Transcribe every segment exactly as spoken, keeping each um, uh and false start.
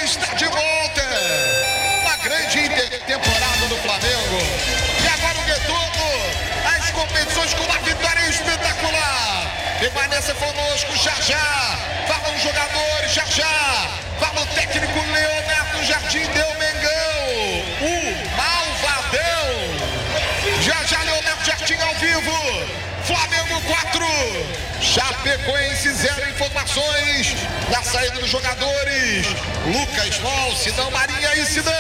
está de volta. Uma grande temporada do Flamengo. E agora o retorno às competições com uma vitória espetacular. Permaneça conosco já já. Fala os jogadores já já. Fala o técnico Leonardo Jardim Del Mengão. O malvadão. Já já Leonardo Jardim ao vivo. Flamengo quatro, Chapecoense zero. Informações da saída dos jogadores. Lucas Mol, Sidão Marinha e Sidão.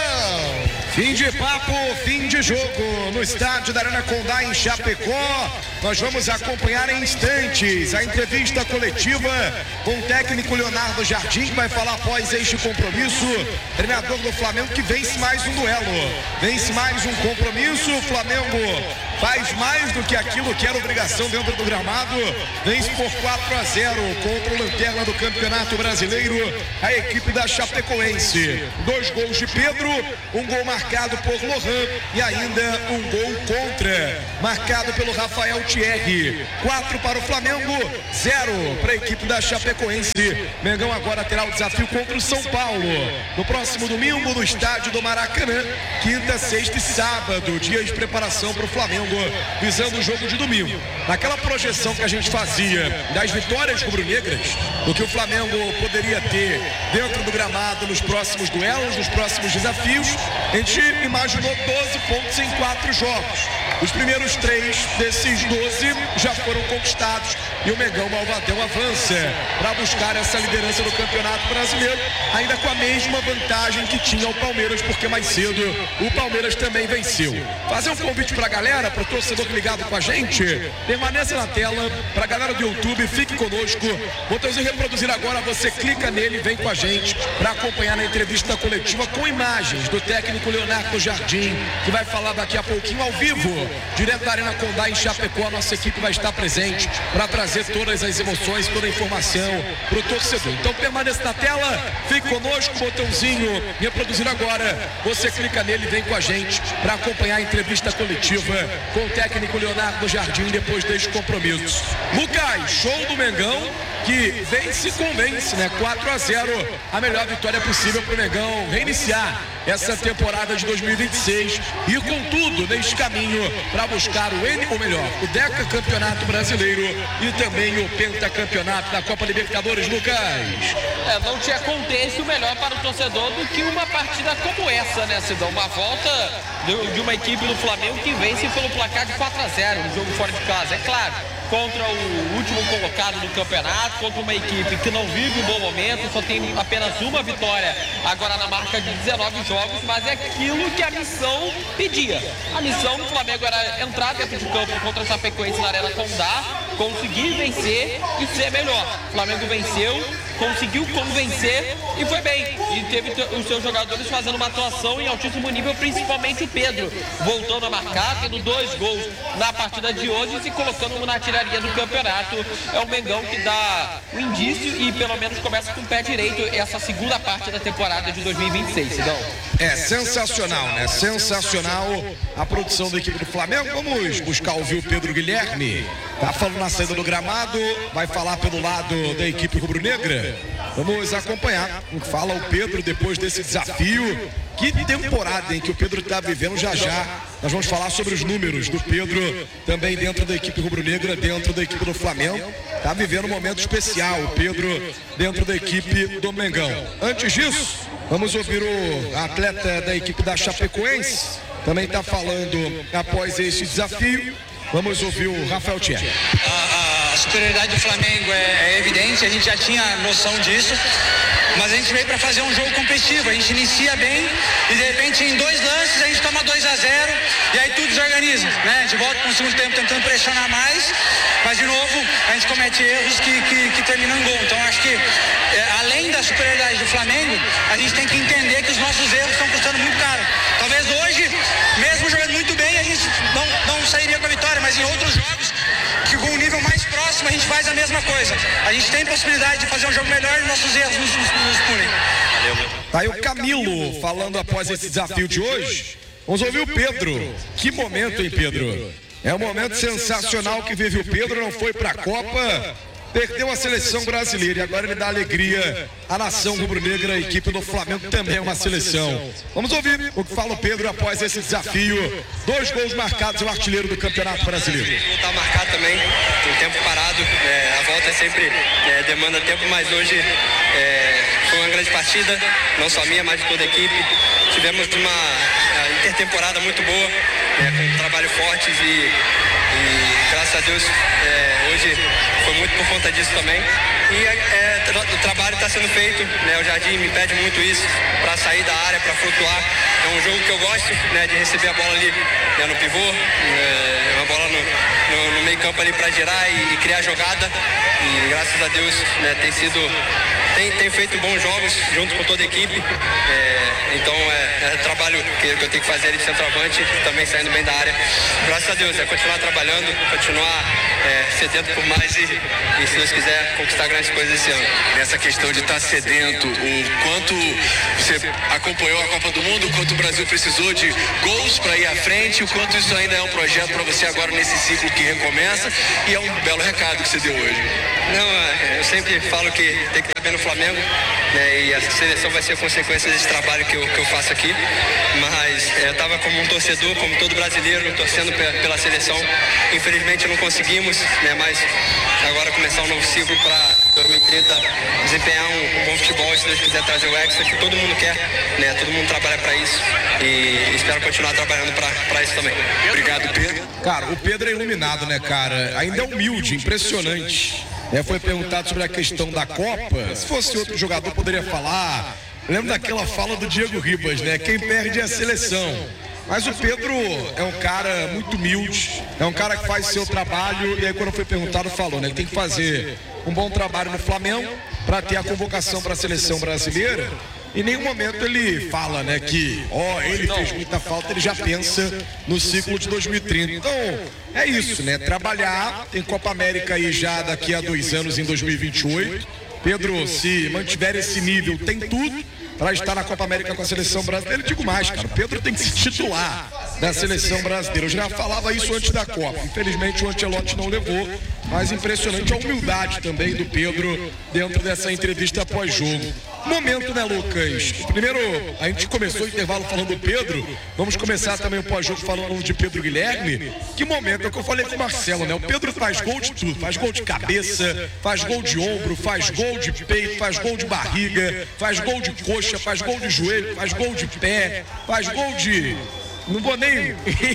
Fim de papo, fim de jogo no estádio da Arena Condá em Chapecó. Nós vamos acompanhar em instantes a entrevista coletiva com o técnico Leonardo Jardim, que vai falar após este compromisso. Treinador do Flamengo que vence mais um duelo, vence mais um compromisso. O Flamengo faz mais do que aquilo que era obrigação dentro do gramado. Vence por quatro a zero contra o lanterna do Campeonato Brasileiro, a equipe da Chapecoense. Dois gols de Pedro, um gol marcado por Lohan e ainda um gol contra, marcado pelo Rafael Thierry. Quatro para o Flamengo, zero para a equipe da Chapecoense. Mengão agora terá o desafio contra o São Paulo no próximo domingo no estádio do Maracanã. Quinta, sexta e sábado, dias de preparação para o Flamengo, visando o jogo de domingo. Naquela projeção que a gente fazia das vitórias rubro-negras, do que o Flamengo poderia ter dentro do gramado nos próximos duelos, nos próximos desafios, a gente imaginou doze pontos em quatro jogos. Os primeiros três desses doze já foram conquistados e o Mengão Malvadão avança para buscar essa liderança do Campeonato Brasileiro, ainda com a mesma vantagem que tinha o Palmeiras, porque mais cedo o Palmeiras também venceu. Fazer um convite para a galera, para o torcedor ligado com a gente, permaneça na tela, para a galera do YouTube, fique conosco. Botãozinho reproduzir agora, você clica nele e vem com a gente para acompanhar na entrevista coletiva com imagens do técnico Leonardo Jardim, que vai falar daqui a pouquinho ao vivo, direto da Arena Condá em Chapecó. A nossa equipe vai estar presente para trazer todas as emoções, toda a informação para o torcedor. Então permaneça na tela, fique conosco, botãozinho reproduzir agora, você clica nele e vem com a gente para acompanhar a entrevista coletiva com o técnico Leonardo Jardim depois deste compromisso. Lucas, show do Mengão, que vence e convence, né? quatro a zero, a melhor vitória possível para o Mengão reiniciar essa temporada de dois mil e vinte e seis e com tudo neste caminho para buscar o N, ou melhor, o Deca Campeonato Brasileiro e também o Pentacampeonato da Copa Libertadores. Lucas, é, não te acontece o melhor para o torcedor do que uma partida como essa, né, Sidão? Uma volta de, de uma equipe do Flamengo que vence pelo placar de quatro a zero no jogo fora de casa, é claro, contra o último colocado do campeonato, contra uma equipe que não vive um bom momento, só tem apenas uma vitória agora na marca de dezenove jogos, mas é aquilo que a missão pedia. A missão do Flamengo era entrar dentro de campo contra a Chapecoense na Arena Condá, conseguir vencer e ser melhor. O Flamengo venceu, conseguiu convencer e foi bem. E teve os seus jogadores fazendo uma atuação em altíssimo nível, principalmente o Pedro, voltando a marcar, tendo dois gols na partida de hoje e se colocando na tiraria do campeonato. É o Mengão que dá o indício e pelo menos começa com o pé direito essa segunda parte da temporada de dois mil e vinte e seis, Sidão. É sensacional, né? Sensacional a produção da equipe do Flamengo. Vamos buscar ouvir o Pedro Guilherme. Tá falando na saída do gramado, vai falar pelo lado da equipe rubro-negra. Vamos acompanhar o que fala o Pedro depois desse desafio. Que temporada em que o Pedro está vivendo. Já já nós vamos falar sobre os números do Pedro também dentro da equipe rubro-negra, dentro da equipe do Flamengo. Está vivendo um momento especial o Pedro dentro da equipe do Mengão. Antes disso, vamos ouvir o atleta da equipe da Chapecoense, também está falando após esse desafio. Vamos ouvir o Rafael Thierry. A, a superioridade do Flamengo é, é evidente, a gente já tinha noção disso, mas a gente veio para fazer um jogo competitivo. A gente inicia bem e de repente em dois lances a gente toma dois a zero e aí tudo desorganiza, né? A gente volta para o segundo tempo tentando pressionar mais, mas de novo a gente comete erros que, que, que terminam em gol. Então acho que é, além da superioridade do Flamengo, a gente tem que entender que os nossos erros estão custando muito caro. Talvez hoje, mesmo jogando muito bem, a gente não, não sairia com a vitória, mas em outros jogos, que com um nível mais próximo, a gente faz a mesma coisa. A gente tem possibilidade de fazer um jogo melhor e nossos erros nos, nos, nos punem. Tá aí o Camilo falando após esse desafio de hoje. Vamos ouvir o Pedro. Que momento, hein, Pedro? É um momento sensacional que vive o Pedro, não foi pra Copa, perdeu a seleção brasileira e agora ele dá alegria à nação rubro-negra. A equipe do Flamengo também é uma seleção. Vamos ouvir o que fala o Pedro após esse desafio. Dois gols marcados, o artilheiro do Campeonato Brasileiro. Está marcado também, um tempo parado, é, a volta sempre é, demanda tempo, mas hoje é, foi uma grande partida, não só minha, mas de toda a equipe. Tivemos uma intertemporada muito boa, é, com um trabalho forte e, e graças a Deus é, hoje foi muito por conta disso também. E é, o trabalho está sendo feito, né, o Jardim me pede muito isso, para sair da área, para flutuar. É um jogo que eu gosto, né, de receber a bola ali, né, no pivô, é, uma bola no, no, no meio campo ali para girar e, e criar jogada. E graças a Deus, né, tem sido... Tem, tem feito bons jogos junto com toda a equipe, é, então é, é trabalho que, que eu tenho que fazer ali de centroavante, também saindo bem da área. Graças a Deus, é continuar trabalhando, continuar é, sedento por mais e, e, se Deus quiser, conquistar grandes coisas esse ano. Nessa questão de estar sedento, o quanto você acompanhou a Copa do Mundo, o quanto o Brasil precisou de gols para ir à frente, o quanto isso ainda é um projeto para você agora nesse ciclo que recomeça, e é um belo recado que você deu hoje. Não, eu sempre falo que tem que estar bem no Flamengo, né, e a seleção vai ser consequência desse trabalho que eu, que eu faço aqui, mas é, eu estava como um torcedor, como todo brasileiro, torcendo pela seleção. Infelizmente não conseguimos, né, mas agora começar um novo ciclo para dois mil e trinta desempenhar um, um bom futebol, e se Deus quiser trazer o Hexa, que todo mundo quer, né, todo mundo trabalha para isso, e espero continuar trabalhando para isso também. Obrigado, Pedro. Cara, o Pedro é iluminado, né, cara? Ainda é humilde, impressionante. É, foi perguntado sobre a questão da Copa. Se fosse outro jogador, poderia falar. Lembro daquela fala do Diego Ribas, né? Quem perde é a seleção. Mas o Pedro é um cara muito humilde, é um cara que faz seu trabalho. E aí, quando foi perguntado, falou, né? Ele tem que fazer um bom trabalho no Flamengo para ter a convocação para a seleção brasileira. Em nenhum momento ele fala, né, que, ó, oh, ele fez muita falta, ele já pensa no ciclo de dois mil e trinta. Então, é isso, né? Trabalhar, tem Copa América aí já daqui a dois anos, em dois mil e vinte e oito. Pedro, se mantiver esse nível, tem tudo para estar na Copa América com a seleção brasileira. Eu digo mais, cara, o Pedro tem que se titular da seleção brasileira. Eu já falava isso antes da Copa. Infelizmente o Ancelotti não levou, mas impressionante a humildade também do Pedro dentro dessa entrevista pós-jogo. Momento, né, Lucas? Primeiro, a gente começou o intervalo falando do Pedro, vamos começar também o pós-jogo falando de Pedro Guilherme. Que momento, é o que eu falei com o Marcelo, né? O Pedro faz gol de tudo, faz gol de cabeça, faz gol de ombro, faz gol de peito, faz gol de barriga, faz gol de coxa, faz gol de joelho, faz gol de pé, faz gol de... Não vou nem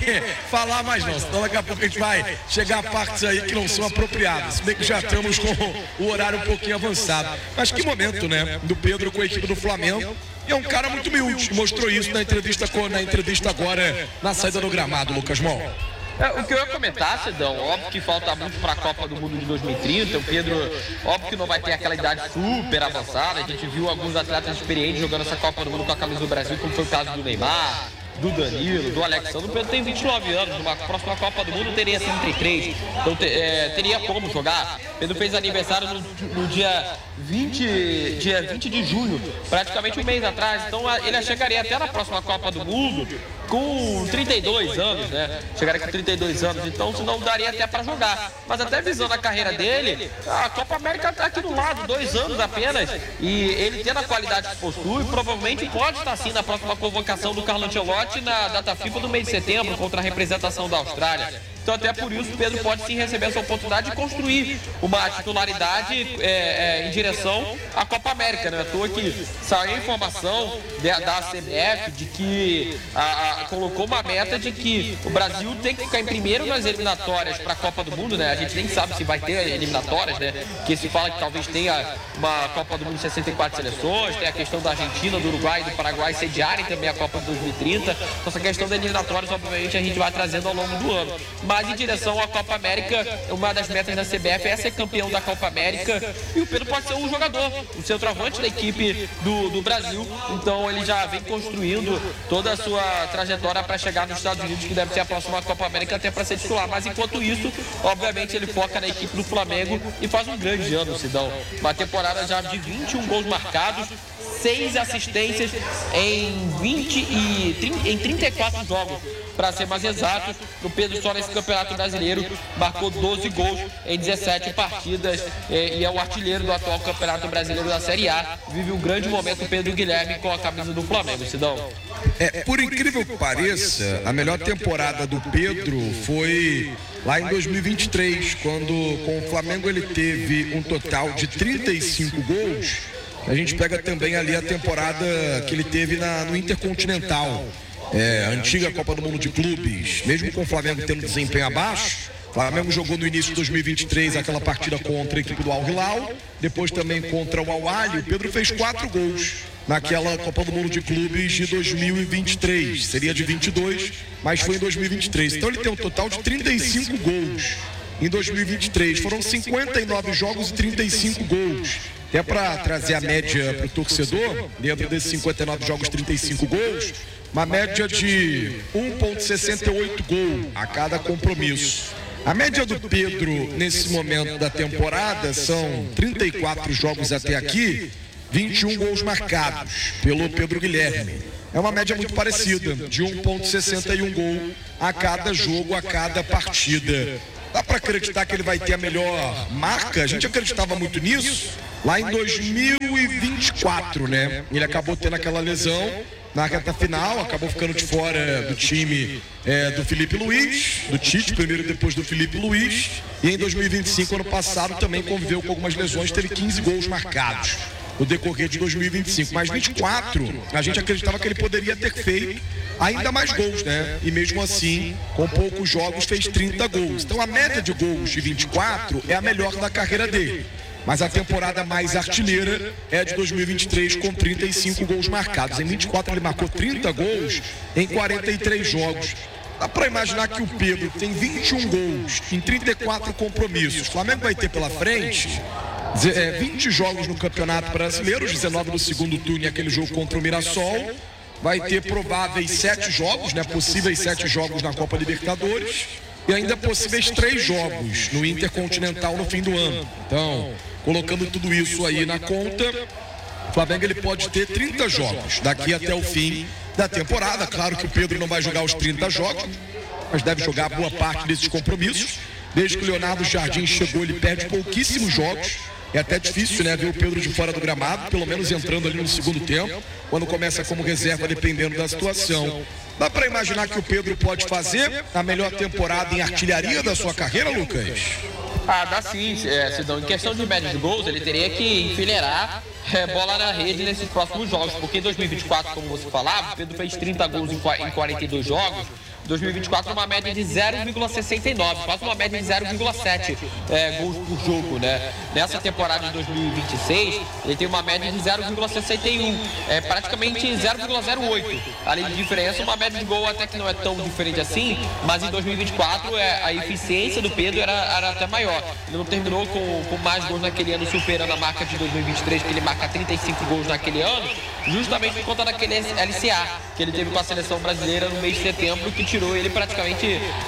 falar mais não, senão daqui a pouco a gente vai chegar a partes aí que não são apropriadas. Se bem que já estamos com o horário um pouquinho avançado. Mas que momento, né, do Pedro com a equipe do Flamengo. E é um cara muito humilde, mostrou isso na entrevista, na entrevista agora na saída do gramado, Lucas Mol. É, o que eu ia comentar, Cidão, óbvio que falta muito para a Copa do Mundo de dois mil e trinta. O Pedro, óbvio que não vai ter aquela idade super avançada. A gente viu alguns atletas experientes jogando essa Copa do Mundo com a camisa do Brasil, como foi o caso do Neymar, do Danilo, do Alexandre. O Pedro tem vinte e nove anos, numa próxima Copa do Mundo teria trinta e três, então te, é, teria como jogar. Pedro fez aniversário no, no dia, vinte, dia vinte de junho, praticamente um mês atrás, então ele chegaria até na próxima Copa do Mundo com trinta e dois anos, né? Chegaria com trinta e dois anos, então senão daria até para jogar. Mas até visando a carreira dele, a Copa América está aqui do lado, dois anos apenas, e ele tendo a qualidade que possui, provavelmente pode estar sim na próxima convocação do Carlo Ancelotti na data FIFA do mês de setembro contra a representação da Austrália. Então até por isso o Pedro pode sim receber essa oportunidade de construir uma titularidade é, é, em direção à Copa América, né? À toa que saiu a informação de, da C B F de que a, a, colocou uma meta de que o Brasil tem que ficar em primeiro nas eliminatórias para a Copa do Mundo, né? A gente nem sabe se vai ter eliminatórias, né? Que se fala que talvez tenha uma Copa do Mundo de sessenta e quatro seleções, tem a questão da Argentina, do Uruguai e do Paraguai sediarem também a Copa de dois mil e trinta. Então essa questão das eliminatórias, obviamente, a gente vai trazendo ao longo do ano. Mas em direção à Copa América, uma das metas da C B F é ser campeão da Copa América, e o Pedro pode ser um jogador, o centroavante da equipe do, do Brasil. Então ele já vem construindo toda a sua trajetória para chegar nos Estados Unidos, que deve ser a próxima Copa América, até para ser titular. Mas enquanto isso, obviamente ele foca na equipe do Flamengo e faz um grande ano, Sidão. Uma temporada já de vinte e um gols marcados, seis assistências em, vinte e, em trinta e quatro jogos. para ser mais exato. O Pedro só nesse Campeonato Brasileiro marcou doze gols em dezessete partidas e é o artilheiro do atual Campeonato Brasileiro da Série A. Vive um grande momento o Pedro Guilherme com a camisa do Flamengo, Sidão. É, por incrível que pareça, a melhor temporada do Pedro foi lá em dois mil e vinte e três, quando com o Flamengo ele teve um total de trinta e cinco gols. A gente pega também ali a temporada que ele teve na, no Intercontinental, é, a antiga Copa do Mundo de Clubes, mesmo com o Flamengo tendo desempenho abaixo. O Flamengo jogou no início de dois mil e vinte e três aquela partida contra a equipe do Al Hilal, depois também contra o Al Ahly. O Pedro fez quatro gols naquela Copa do Mundo de Clubes de dois mil e vinte e três. Seria de vinte e dois, mas foi em dois mil e vinte e três. Então ele tem um total de trinta e cinco gols em dois mil e vinte e três. Foram cinquenta e nove jogos e trinta e cinco gols. Até para trazer a média para o torcedor, dentro desses cinquenta e nove jogos, trinta e cinco gols, uma média de um vírgula sessenta e oito gol a cada compromisso. A média do Pedro nesse momento da temporada são trinta e quatro jogos até aqui, vinte e um gols marcados pelo Pedro Guilherme. É uma média muito parecida, de um vírgula sessenta e um gol a cada jogo, a cada partida. Dá para acreditar que ele vai ter a melhor marca? A gente acreditava muito nisso lá em dois mil e vinte e quatro, né? Ele acabou tendo aquela lesão na reta final, acabou ficando de fora do time é, do Felipe Luiz, do Tite, primeiro e depois do Felipe Luiz. E em dois mil e vinte e cinco, ano passado, também conviveu com algumas lesões, teve quinze gols marcados no decorrer de dois mil e vinte e cinco. Mas vinte e quatro, a gente acreditava que ele poderia ter feito ainda mais gols, né? E mesmo assim, com poucos jogos, fez trinta gols. Então a média de gols de vinte e quatro é a melhor da carreira dele. Mas a temporada mais artilheira é de dois mil e vinte e três, com trinta e cinco gols marcados. Em vinte e quatro ele marcou trinta gols em quarenta e três jogos. Dá para imaginar que o Pedro tem vinte e um gols em trinta e quatro compromissos. O Flamengo vai ter pela frente vinte jogos no Campeonato Brasileiro, os dezenove do segundo turno e aquele jogo contra o Mirassol. Vai ter prováveis sete jogos, né? Possíveis sete jogos na Copa Libertadores. E ainda possíveis três jogos no Intercontinental no fim do ano. Então, colocando tudo isso aí na conta, o Flamengo ele pode ter trinta jogos daqui até o fim da temporada. Claro que o Pedro não vai jogar os trinta jogos, mas deve jogar boa parte desses compromissos. Desde que o Leonardo Jardim chegou, ele perde pouquíssimos jogos. É até difícil, né, ver o Pedro de fora do gramado, pelo menos entrando ali no segundo tempo, quando começa como reserva, dependendo da situação. Dá para imaginar que o Pedro pode fazer a melhor temporada em artilharia da sua carreira, Lucas? Ah, dá sim, é, Sidão. Em questão de média de gols, ele teria que enfileirar é, bola na rede nesses próximos jogos, porque em dois mil e vinte e quatro, como você falava, o Pedro fez trinta gols em quarenta e dois jogos. dois mil e vinte e quatro uma média de zero vírgula sessenta e nove, quase uma média de zero vírgula sete é, gols por jogo, né? Nessa temporada de dois mil e vinte e seis, ele tem uma média de zero vírgula sessenta e um, é praticamente zero vírgula zero oito. Ali de diferença, uma média de gol até que não é tão diferente assim, mas em dois mil e vinte e quatro é, a eficiência do Pedro era, era até maior. Ele não terminou com, com mais gols naquele ano, superando a marca de dois mil e vinte e três, que ele marca trinta e cinco gols naquele ano, justamente por conta daquele L C A que ele teve com a seleção brasileira no mês de setembro, que tirou ele praticamente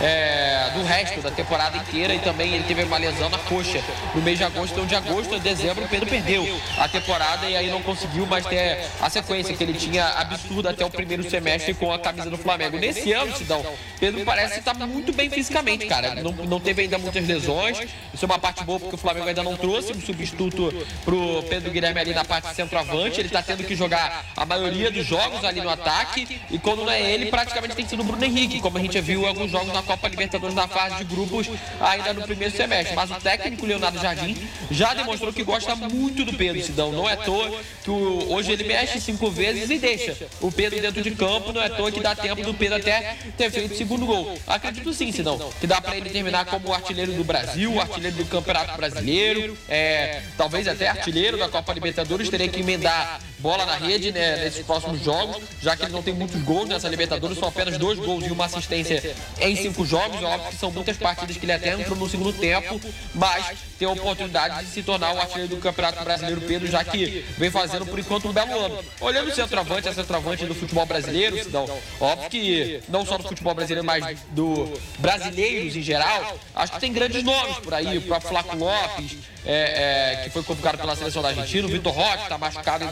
é, do resto da temporada inteira, e também ele teve uma lesão na coxa no mês de agosto. Então de agosto a dezembro o Pedro perdeu a temporada e aí não conseguiu mais ter a sequência que ele tinha absurda até o primeiro semestre com a camisa do Flamengo. Nesse ano, Sidão, Pedro parece estar muito bem fisicamente, cara. Não, não teve ainda muitas lesões, isso é uma parte boa porque o Flamengo ainda não trouxe um substituto pro Pedro Guilherme ali na parte centroavante. Ele tá tendo que jogar a maioria dos jogos ali no ataque, e quando não é ele, praticamente tem sido o Bruno Henrique, como a gente viu alguns jogos na Copa Libertadores na fase de grupos ainda no primeiro semestre. Mas o técnico Leonardo Jardim já demonstrou que gosta muito do Pedro, Sidão. Não é à toa que o, hoje ele mexe cinco vezes e deixa o Pedro dentro de campo. Não é à toa que dá tempo do Pedro até ter feito o segundo gol. Acredito sim, Sidão, que dá para ele terminar como artilheiro do Brasil, artilheiro do Campeonato Brasileiro, é, talvez até artilheiro da Copa Libertadores. Teria que emendar bola na rede, né, nesses próximos jogos, já que ele não tem muitos gols nessa Libertadores, são apenas dois gols e uma assistência em cinco jogos. É óbvio que são muitas partidas que ele até entrou no segundo tempo, mas tem a oportunidade de se tornar o artilheiro do Campeonato Brasileiro, Pedro, já que vem fazendo por enquanto um belo ano. Olhando o centroavante, a centroavante do futebol brasileiro, Sidão, óbvio que não só do futebol brasileiro, mas do brasileiros em geral, acho que tem grandes nomes por aí, o próprio Flaco Lopes, é, é, que foi convocado pela seleção da Argentina, o Vitor Roque, que está machucado, ainda não voltou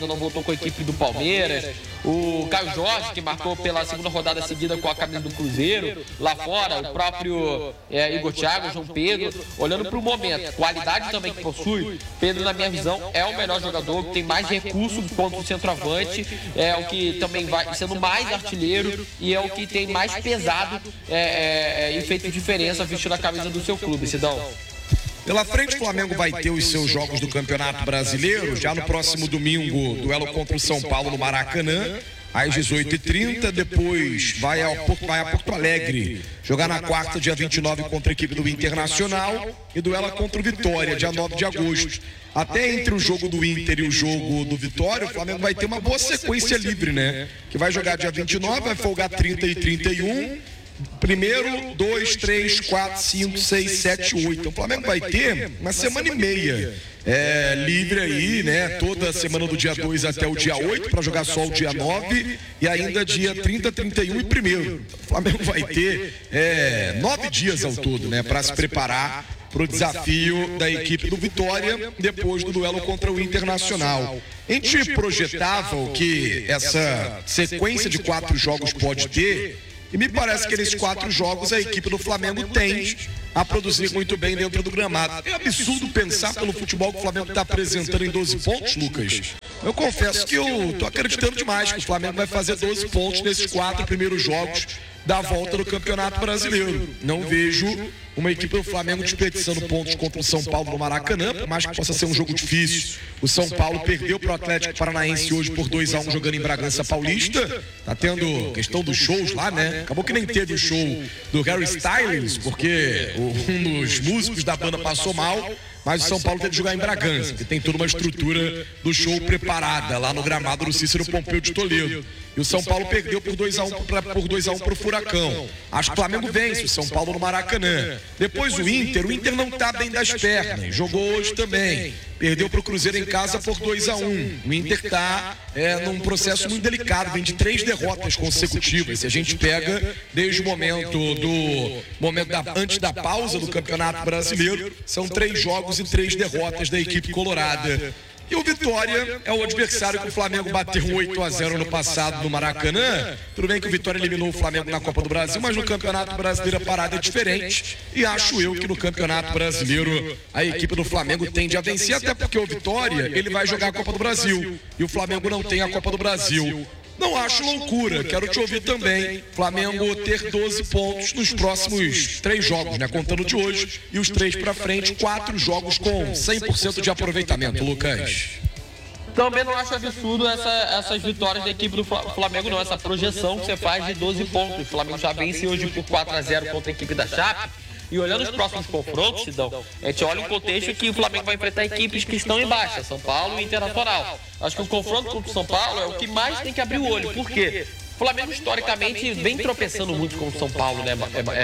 com a equipe do Palmeiras. O Caio Jorge, que marcou pela segunda rodada seguida com a camisa do Cruzeiro, lá fora, o próprio é, Igor Thiago, João Pedro, olhando para o momento, qualidade também que possui, Pedro, na minha visão, é o melhor jogador, que tem mais recursos contra o centroavante, é o que também vai sendo mais artilheiro e é o que tem mais pesado é, é, e feito diferença vestindo a camisa do seu clube, Sidão. Pela frente, o Flamengo vai ter os seus jogos do Campeonato Brasileiro. Já no próximo domingo, duelo contra o São Paulo no Maracanã, às dezoito e trinta. Depois vai, ao, vai a Porto Alegre jogar na quarta, dia vinte e nove, contra a equipe do Internacional. E duela contra o Vitória, dia nove de agosto. Até entre o jogo do Inter e o jogo do Vitória, o Flamengo vai ter uma boa sequência livre, né? Que vai jogar dia vinte e nove, vai folgar trinta e trinta e um. Primeiro, dois, três, quatro, cinco, seis, sete, oito. Então o Flamengo vai ter uma semana e meia é, livre aí, né? Toda semana do dia dois até o dia oito, para jogar só o dia nove. E ainda dia trinta, trinta e um e primeiro. O Flamengo vai ter é, nove dias ao todo, né? Para se preparar para o desafio da equipe do Vitória depois do duelo contra o Internacional. A gente projetava o que essa sequência de quatro jogos pode ter. E me parece que nesses quatro jogos a equipe do Flamengo tende a produzir muito bem dentro do gramado. É absurdo pensar pelo futebol que o Flamengo está apresentando em doze pontos, Lucas. Eu confesso que eu estou acreditando demais que o Flamengo vai fazer doze pontos nesses quatro primeiros jogos da volta do Campeonato Brasileiro. Não vejo uma equipe do Flamengo desperdiçando pontos contra o São Paulo no Maracanã, por mais que possa ser um jogo difícil. O São Paulo perdeu para o Atlético Paranaense hoje por dois a um jogando em Bragança Paulista. Tá tendo questão dos shows lá, né? Acabou que nem teve o show do Harry Styles, porque um dos músicos da banda passou mal. Mas o São Paulo teve que jogar em Bragança, que tem toda uma estrutura do show preparada lá no gramado do Cícero Pompeu de Toledo. E o São Paulo perdeu por dois a um para o Furacão. Acho que o Flamengo vence o São Paulo no Maracanã. Depois o Inter, o Inter não está bem das pernas, jogou hoje também. Perdeu para o Cruzeiro em casa por dois a um. O Inter está é, num processo muito delicado, vem de três derrotas consecutivas. Se a gente pega desde o momento do momento da, antes da pausa do Campeonato Brasileiro, são três jogos e três derrotas da equipe colorada. E o Vitória é o adversário que o Flamengo bateu um oito a zero no passado no Maracanã. Tudo bem que o Vitória eliminou o Flamengo na Copa do Brasil, mas no Campeonato Brasileiro a parada é diferente. E acho eu que no Campeonato Brasileiro a equipe do Flamengo tende a vencer, até porque o Vitória ele vai jogar a Copa do Brasil e o Flamengo não tem a Copa do Brasil. Não acho loucura, quero te ouvir também. Flamengo ter doze pontos nos próximos três jogos, né? Contando de hoje e os três pra frente, quatro jogos com cem por cento de aproveitamento, Lucas. Também não acho absurdo essa, essas vitórias da equipe do Flamengo, não. Essa projeção que você faz de doze pontos. O Flamengo já vence hoje por quatro a zero contra a equipe da Chape. E olhando os próximos confrontos, Sidão, a gente olha um contexto que o Flamengo vai enfrentar equipes que estão em baixa, São Paulo e Internacional. Acho que o confronto contra o São Paulo é o que mais tem que abrir o olho. Por quê? O Flamengo, historicamente, vem tropeçando muito com o São Paulo, né,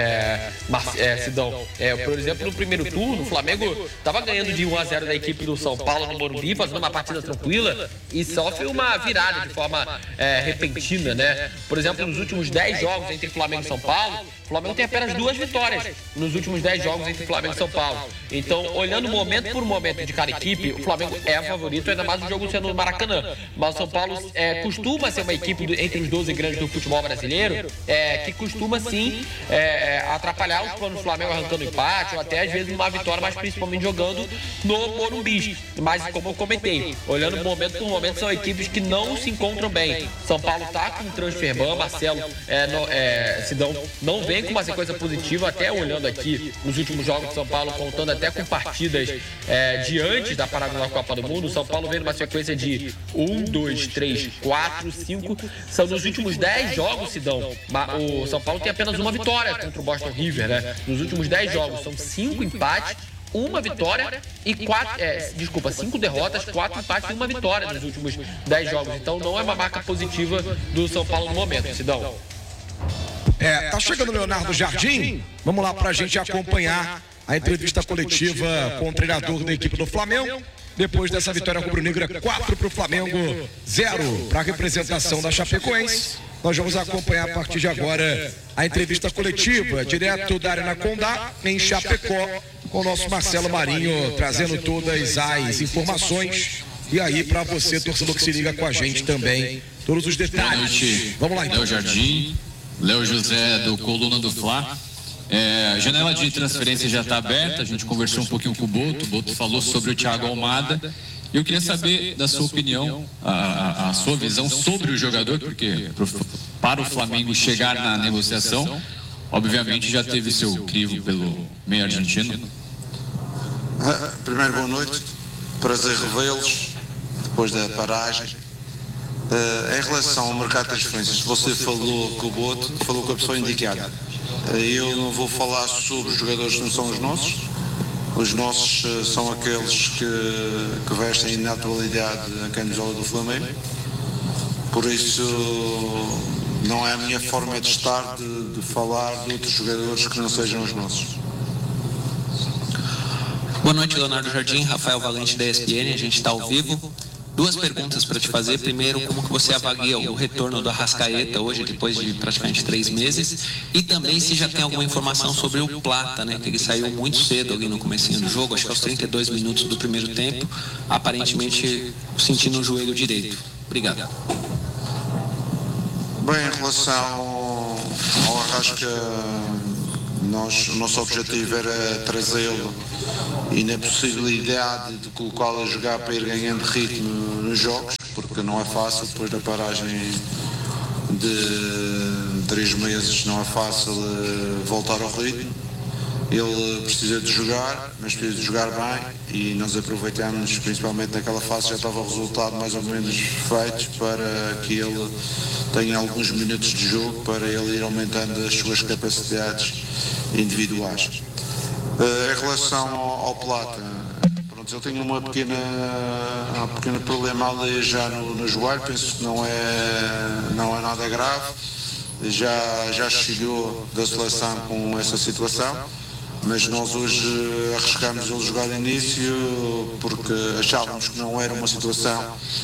é, é, é, Sidão? É, por exemplo, no primeiro turno, o Flamengo estava ganhando de um a zero da equipe do São Paulo no Morumbi, fazendo uma partida tranquila e sofre uma virada de forma é, repentina, né? Por exemplo, nos últimos dez jogos entre Flamengo e São Paulo, o Flamengo tem apenas duas vitórias nos últimos dez jogos entre Flamengo e São Paulo. Então, olhando momento por momento de cada equipe, o Flamengo é favorito, ainda mais o jogo sendo no Maracanã. Mas o São Paulo é, costuma ser uma equipe do, entre os doze grandes do futebol brasileiro, é, que costuma sim é, atrapalhar os planos do Flamengo arrancando empate, ou até às vezes uma vitória, mas principalmente jogando no Morumbi. Mas como eu comentei, olhando momento por momento, são equipes que não se encontram bem. São Paulo tá com o transferban, Marcelo é, no, é, Sidão não vem com uma sequência positiva, até olhando aqui nos últimos jogos de São Paulo, contando até com partidas é, de antes da parada da Copa do Mundo. São Paulo vem numa sequência de um, dois, três, quatro, cinco, são nos últimos dez jogos, Sidão. O São Paulo tem apenas uma vitória contra o Boston River, né? Nos últimos dez jogos, são cinco empates, uma vitória e quatro, é, desculpa, cinco derrotas, quatro empates e uma vitória nos últimos dez jogos. Então não é uma marca positiva do São Paulo no momento, Sidão. É, tá chegando o Leonardo Jardim. Vamos lá pra gente acompanhar a entrevista coletiva com o treinador da equipe do Flamengo. Depois dessa vitória rubro-negra, quatro para o Flamengo, zero para a representação da Chapecoense. Nós vamos acompanhar a partir de agora a entrevista coletiva, direto da Arena Condá, em Chapecó, com o nosso Marcelo Marinho, trazendo todas as informações E aí, para você, torcedor que se liga com a gente também, todos os detalhes. Boa noite. Vamos lá, então. Léo Jardim, Léo José do Coluna do Fla. É, a janela de transferência já está aberta, a gente conversou um pouquinho com o Boto, o Boto falou sobre o Thiago Almada. Eu queria saber da sua opinião, a, a, a sua visão sobre o jogador, porque pro, para o Flamengo chegar na negociação, obviamente já teve seu crivo pelo meio argentino. Primeiro, boa noite, prazer revê-los depois da paragem. Uh, em relação ao mercado de transferências, você falou com o Boto, falou com a pessoa indicada. Uh, eu não vou falar sobre os jogadores que não são os nossos. Os nossos uh, são aqueles que, que vestem na atualidade a camisola do Flamengo. Por isso, não é a minha forma de estar de, de falar de outros jogadores que não sejam os nossos. Boa noite, Leonardo Jardim, Rafael Valente da E S P N, a gente está ao vivo. Duas perguntas para te fazer. Primeiro, como que você avalia o retorno do Arrascaeta hoje, depois de praticamente três meses? E também se já tem alguma informação sobre o Plata, né? Que ele saiu muito cedo ali no comecinho do jogo, acho que aos trinta e dois minutos do primeiro tempo, aparentemente sentindo o joelho direito. Obrigado. Bem, em relação ao Arrasca, nós, o nosso objetivo era trazê-lo e na possibilidade de colocá-lo a jogar para ir ganhando ritmo nos jogos, porque não é fácil, depois da paragem de três meses, não é fácil voltar ao ritmo. Ele precisa de jogar, mas precisa de jogar bem e nós aproveitamos, principalmente naquela fase, já estava o resultado mais ou menos feito para que ele tenha alguns minutos de jogo, para ele ir aumentando as suas capacidades individuais. Uh, em relação ao, ao Plata, pronto, ele tem uma pequena, um pequeno problema ali já no, no joelho, penso que não é, não é nada grave, já, já chegou da seleção com essa situação, mas nós hoje arriscamos ele jogar de início porque achávamos que não era uma situação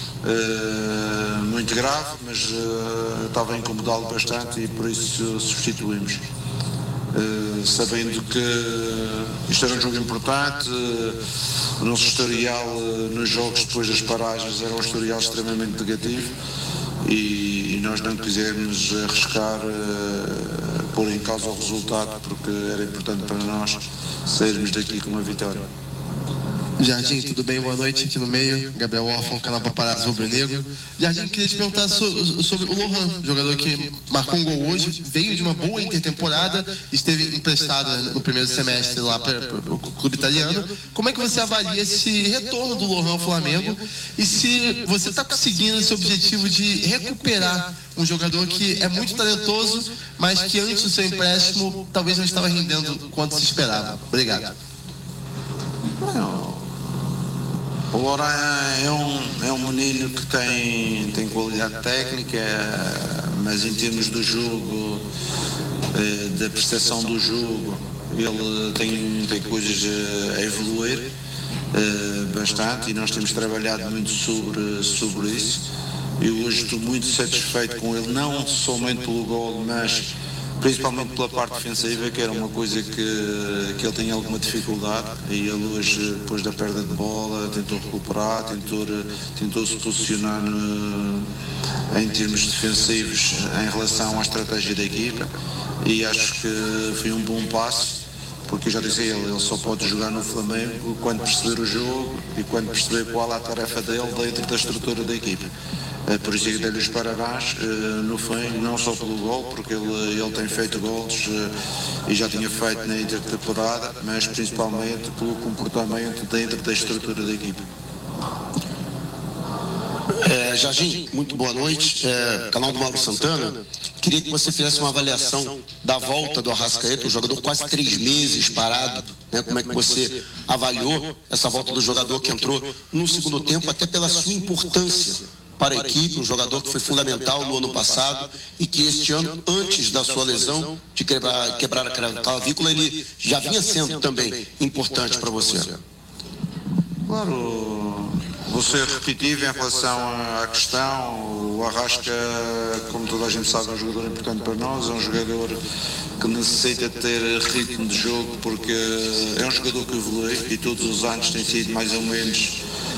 uh, muito grave, mas uh, estava a incomodá-lo bastante e por isso substituímos. Uh, sabendo que isto era um jogo importante, uh, o nosso historial uh, nos jogos depois das paragens era um historial extremamente negativo e, e nós não quisemos arriscar uh, pôr em causa o resultado porque era importante para nós sairmos daqui com uma vitória. Jardim, tudo bem? Boa noite aqui no meio. Gabriel Orfão, canal Paparazzo Rubro-Negro. Jardim, queria te perguntar sobre, sobre o Lohan, jogador que marcou um gol hoje, veio de uma boa intertemporada, esteve emprestado no primeiro semestre lá para o clube italiano. Como é que você avalia esse retorno do Lohan ao Flamengo e se você está conseguindo esse objetivo de recuperar um jogador que é muito talentoso, mas que antes do seu empréstimo talvez não estava rendendo quanto se esperava? Obrigado. Não. O Lohan é um, é um menino que tem, tem qualidade técnica, mas em termos do jogo, da percepção do jogo, ele tem, tem coisas a evoluir bastante e nós temos trabalhado muito sobre, sobre isso. Eu hoje estou muito satisfeito com ele, não somente pelo gol, mas principalmente pela parte defensiva, que era uma coisa que, que ele tem alguma dificuldade e ele hoje, depois da perda de bola, tentou recuperar, tentou, tentou se posicionar no, em termos defensivos em relação à estratégia da equipa e acho que foi um bom passo, porque eu já disse a ele, ele só pode jogar no Flamengo quando perceber o jogo e quando perceber qual é a tarefa dele dentro da estrutura da equipa. Por isso eu dei-lhe os parabéns no fim, não só pelo gol, porque ele, ele tem feito gols e já tinha feito na intertemporada, mas principalmente pelo comportamento dentro da estrutura da equipe. É, Jardim, muito boa noite, é, canal do Mauro Santana. Queria que você fizesse uma avaliação da volta do Arrascaeta, o jogador quase três meses parado, né? Como é que você avaliou essa volta do jogador que entrou no segundo tempo, até pela sua importância para a equipe, um jogador que foi fundamental no ano passado e que este ano, antes da sua lesão de quebrar, quebrar a clavícula, ele já vinha sendo também importante para você. Claro, vou ser repetitivo em relação à questão. O Arrasca, como toda a gente sabe, é um jogador importante para nós, é um jogador que necessita ter ritmo de jogo porque é um jogador que evolui e todos os anos tem sido mais ou menos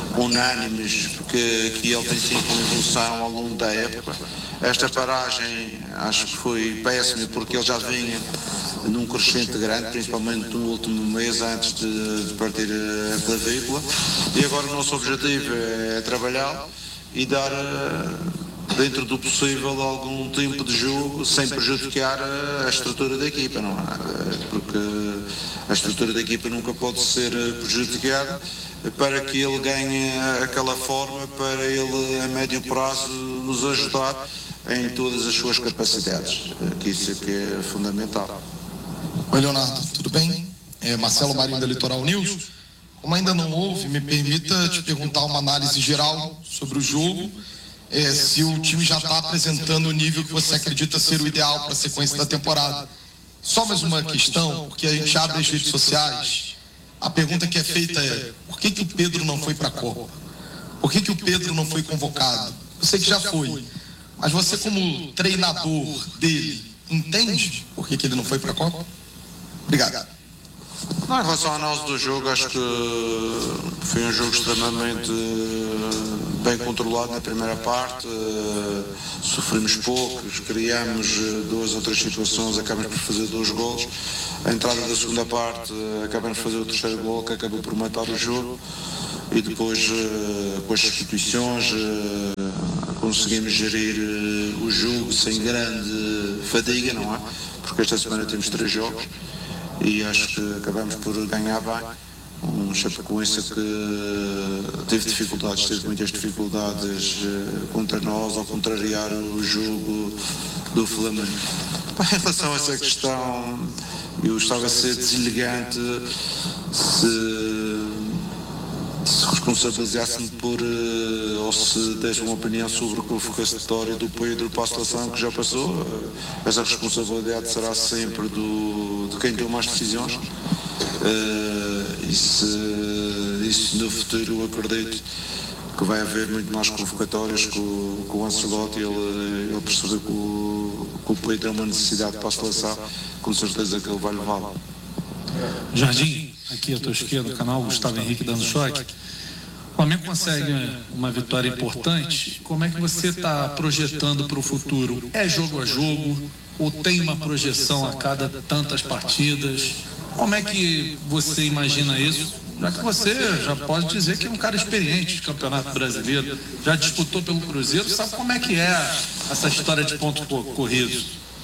unânimes que, que ele tem sido uma evolução ao longo da época. Esta paragem acho que foi péssima porque ele já vinha num crescente grande, principalmente no último mês antes de, de partir a clavícula, e agora o nosso objetivo é trabalhar e dar, dentro do possível, algum tempo de jogo sem prejudicar a estrutura da equipa, não é? Porque a estrutura da equipa nunca pode ser prejudicada, para que ele ganhe aquela forma, para ele a médio prazo nos ajudar em todas as suas capacidades, que isso é que é fundamental. Oi, Leonardo, tudo bem? É Marcelo Marinho da Litoral News. Como ainda não houve, me permita te perguntar uma análise geral sobre o jogo, é, se o time já está apresentando o nível que você acredita ser o ideal para a sequência da temporada. Só mais uma questão, porque a gente abre as redes sociais, a pergunta que é feita é: por que que o Pedro não foi para a Copa? Por que que o Pedro não foi convocado? Eu sei que já foi, mas você como treinador dele, entende por que que ele não foi para a Copa? Obrigado. Não, em relação à análise do jogo, acho que foi um jogo extremamente bem controlado na primeira parte, sofremos poucos, criamos duas ou três situações, acabamos por fazer dois golos. A entrada da segunda parte, acabamos por fazer o terceiro gol, que acabou por matar o jogo, e depois, com as substituições, conseguimos gerir o jogo sem grande fadiga, não é? Porque esta semana temos três jogos e acho que acabamos por ganhar bem. Um Chapecoense que teve dificuldades, teve muitas dificuldades contra nós ao contrariar o jogo do Flamengo. Em relação a essa questão, eu estava a ser deselegante se, se responsabilizasse-me por, ou se desse uma opinião sobre a convocatória do Pedro para a situação que já passou. Essa responsabilidade será sempre do, de quem tem mais decisões. Uh, e se, e se no futuro eu acredito que vai haver muito mais convocatórias com, com o Ancelotti, ele, ele percebeu que o, que o Pedro é uma necessidade para a seleção, com certeza que ele vai levá-lo. Jardim, aqui à tua esquerda, o canal Gustavo Henrique dando choque. O Flamengo consegue uma vitória importante. Como é que você está projetando para o futuro? É jogo a jogo ou tem uma projeção a cada tantas partidas? Como é que você imagina isso? Já que você já pode dizer que é um cara experiente de Campeonato Brasileiro, já disputou pelo Cruzeiro, sabe como é que é essa história de pontos corridos?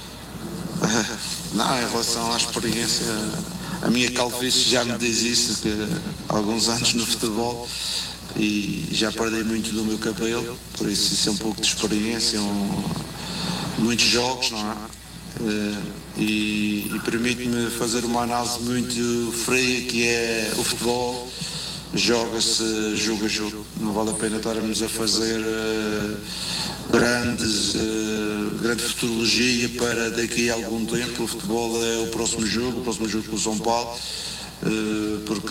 Não, em relação à experiência, a minha calvície já me diz isso, que há alguns anos no futebol e já perdi muito do meu cabelo, por isso isso é um pouco de experiência, um, muitos jogos, não é? Uh, e, e permite-me fazer uma análise muito fria, que é o futebol joga-se jogo a jogo, não vale a pena estarmos a fazer uh, grandes, uh, grande futurologia para daqui a algum tempo. O futebol é o próximo jogo, o próximo jogo com o São Paulo, uh, porque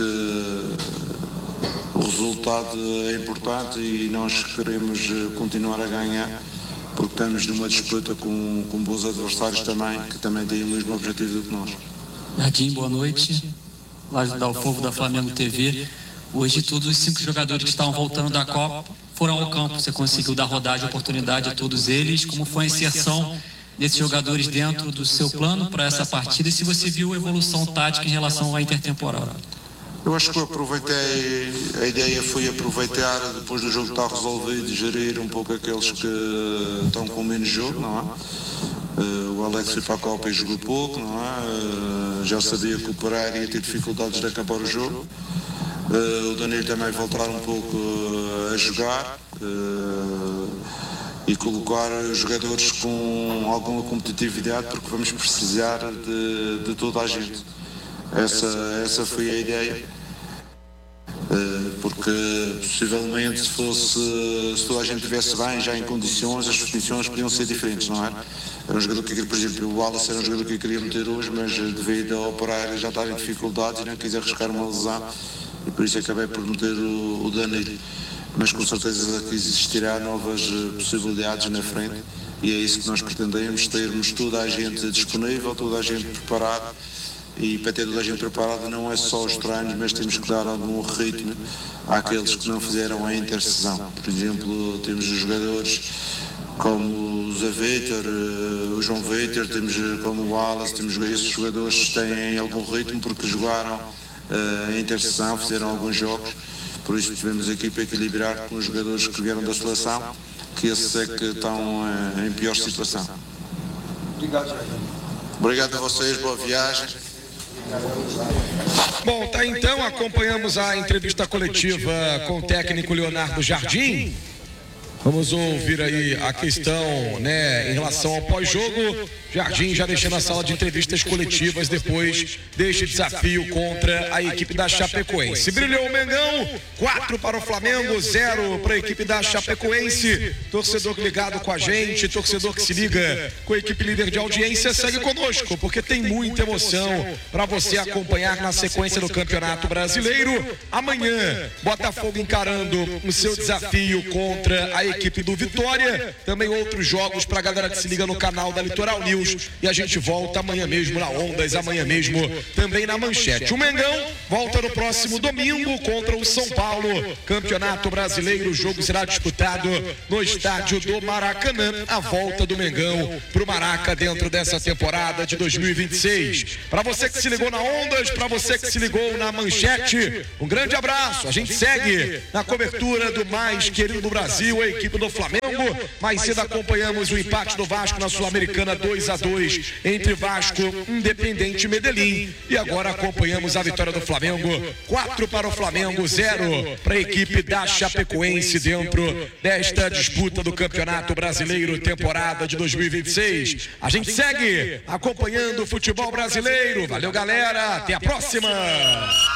o resultado é importante e nós queremos continuar a ganhar, porque estamos numa disputa com, com bons adversários também, que também têm o mesmo objetivo do que nós. Jardim, boa noite. Lá do Povo da Flamengo T V. Hoje todos os cinco jogadores que estavam voltando da Copa foram ao campo. Você conseguiu dar rodagem, oportunidade a todos eles. Como foi a inserção desses jogadores dentro do seu plano para essa partida? E se você viu a evolução tática em relação à intertemporada? Eu acho que eu aproveitei, a ideia foi aproveitar, depois do jogo estar resolvido, gerir um pouco aqueles que estão com menos jogo, não é? Uh, o Alex foi para a Copa e jogou pouco, não é? Uh, já sabia que o Pereira ia ter dificuldades de acabar o jogo. Uh, o Danilo também voltar um pouco uh, a jogar uh, e colocar os jogadores com alguma competitividade, porque vamos precisar de, de toda a gente. Essa, essa foi a ideia, porque possivelmente se fosse, se toda a gente estivesse bem, já em condições, as condições podiam ser diferentes, não é? Era um jogador que, por exemplo, o Wallace era um jogador que eu queria meter hoje, mas devido ao Pereira já estar em dificuldades e não quis arriscar uma lesão, e por isso acabei por meter o, o Danilo. Mas com certeza que existirá novas possibilidades na frente, e é isso que nós pretendemos, termos toda a gente disponível, toda a gente preparada, e para ter toda a gente preparada não é só os treinos, mas temos que dar algum ritmo àqueles que não fizeram a interseção. Por exemplo, temos os jogadores como o Zé Vitor, o João Vitor, temos como o Wallace, temos esses jogadores que têm algum ritmo porque jogaram a interseção, fizeram alguns jogos, por isso tivemos aqui para equilibrar com os jogadores que vieram da seleção, que esses é que estão em pior situação. Obrigado. Obrigado a vocês, boa viagem. Bom, tá então, acompanhamos a entrevista coletiva com o técnico Leonardo Jardim. Vamos ouvir aí a questão, né, em relação ao pós-jogo. Jardim já deixando a sala de entrevistas coletivas depois deste desafio contra a equipe da Chapecoense. Brilhou o Mengão, quatro para o Flamengo, zero para a equipe da Chapecoense. Torcedor ligado com a gente, torcedor que se liga com a equipe líder de audiência, segue conosco, porque tem muita emoção para você acompanhar na sequência do Campeonato Brasileiro. Amanhã, Botafogo encarando o seu desafio contra a equipe do Vitória. Também outros jogos para a galera que se liga no canal da Litoral News. E a gente volta amanhã mesmo na Ondas, amanhã mesmo também na Manchete. O Mengão volta no próximo domingo contra o São Paulo. Campeonato Brasileiro, o jogo será disputado no estádio do Maracanã. A volta do Mengão pro Maraca dentro dessa temporada de dois mil e vinte e seis. Para você que se ligou na Ondas, para você que se ligou na Manchete, um grande abraço. A gente segue na cobertura do mais querido do Brasil, a equipe do Flamengo. Mais cedo acompanhamos o empate do Vasco na Sul-Americana dois a dois entre Vasco, Independente e Medellín. E agora acompanhamos a vitória do Flamengo, quatro para o Flamengo, zero para a equipe da Chapecoense dentro desta disputa do Campeonato Brasileiro, temporada de dois mil e vinte e seis. A gente segue acompanhando o futebol brasileiro. Valeu, galera. Até a próxima.